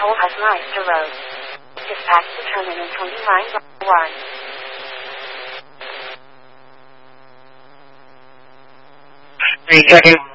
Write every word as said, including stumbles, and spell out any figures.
Toll Hausmeister Road. Dispatch determined in twenty-nine one. Three seconds.